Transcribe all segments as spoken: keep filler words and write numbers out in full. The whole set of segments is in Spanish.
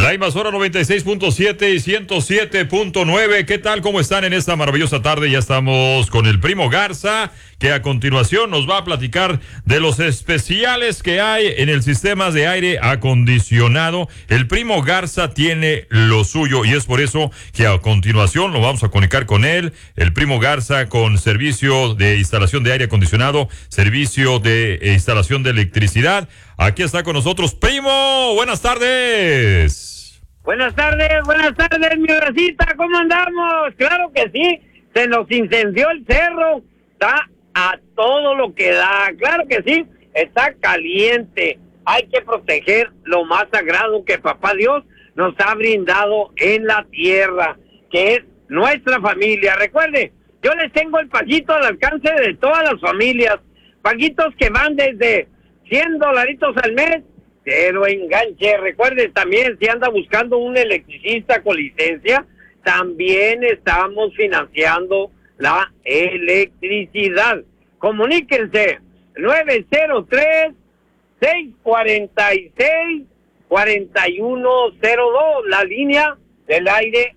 La Invasora noventa y seis punto siete y ciento siete punto nueve. ¿Qué tal? ¿Cómo están en esta maravillosa tarde? Ya estamos con el Primo Garza, que a continuación nos va a platicar de los especiales que hay en el sistema de aire acondicionado. El Primo Garza tiene lo suyo y es por eso que a continuación nos vamos a comunicar con él. El Primo Garza con servicio de instalación de aire acondicionado, servicio de instalación de electricidad. Aquí está con nosotros, Primo. Buenas tardes. Buenas tardes, buenas tardes, mi racita, ¿cómo andamos? Claro que sí, se nos incendió el cerro, está a todo lo que da, claro que sí, está caliente. Hay que proteger lo más sagrado que Papá Dios nos ha brindado en la tierra, que es nuestra familia. Recuerde, yo les tengo el paguito al alcance de todas las familias, paguitos que van desde cien dolaritos al mes, pero enganche. Recuerde también, si anda buscando un electricista con licencia, también estamos financiando la electricidad. Comuníquense nueve cero tres, seis cuatro seis, cuatro uno cero dos, la línea del aire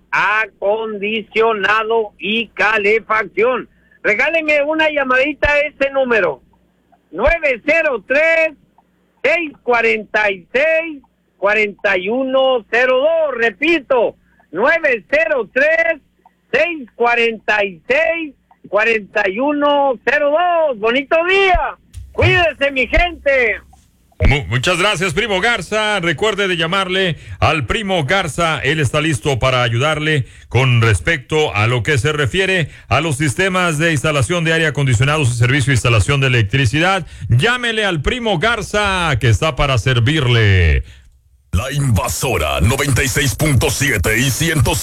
acondicionado y calefacción. Regálenme una llamadita a este número, nueve cero tres, seis cuatro seis, cuatro uno cero dos, repito, nueve cero tres, seis cuatro seis, cuatro uno cero dos. Bonito día, cuídese mi gente. Muchas gracias, Primo Garza. Recuerde de llamarle al Primo Garza. Él está listo para ayudarle con respecto a lo que se refiere a los sistemas de instalación de aire acondicionado, su servicio de instalación de electricidad. Llámele al Primo Garza, que está para servirle. La Invasora noventa y seis punto siete y ciento